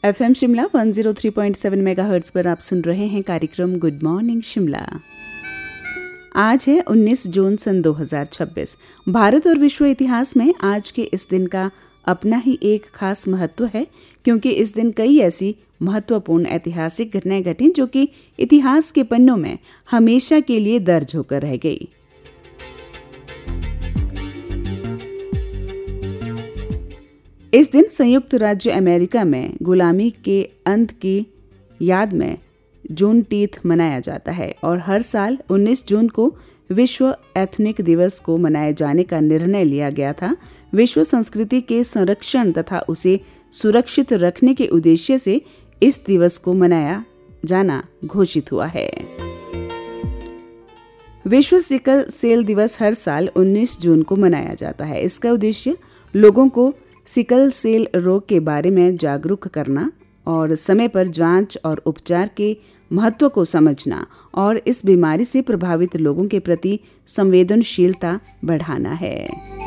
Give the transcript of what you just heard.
FM Shimla 103.7 megahertz पर आप सुन रहे हैं कार्यक्रम गुड मॉर्निंग शिमला। आज है 19 जून सन 2026। भारत और विश्व इतिहास में आज के इस दिन का अपना ही एक खास महत्व है, क्योंकि इस दिन कई ऐसी महत्वपूर्ण ऐतिहासिक घटनाएं घटी जो कि इतिहास के पन्नों में हमेशा के लिए दर्ज होकर रह गई। इस दिन संयुक्त राज्य अमेरिका में गुलामी के अंत की याद में जूनटीथ मनाया जाता है और हर साल 19 जून को विश्व एथनिक दिवस को मनाए जाने का निर्णय लिया गया था। विश्व संस्कृति के संरक्षण तथा उसे सुरक्षित रखने के उद्देश्य से इस दिवस को मनाया जाना घोषित हुआ है। विश्व सिकल सेल दिवस हर साल 19 जून को मनाया जाता है। इसका उद्देश्य लोगों को सिकल सेल रोग के बारे में जागरूक करना और समय पर जांच और उपचार के महत्व को समझना और इस बीमारी से प्रभावित लोगों के प्रति संवेदनशीलता बढ़ाना है।